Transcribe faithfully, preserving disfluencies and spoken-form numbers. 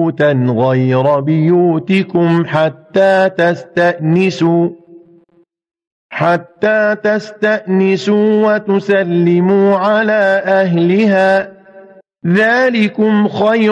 بيوتا غير بيوتكم حتى تستأنسوا حتى تستأنسوا وتسلموا على أهلها ذلكم خير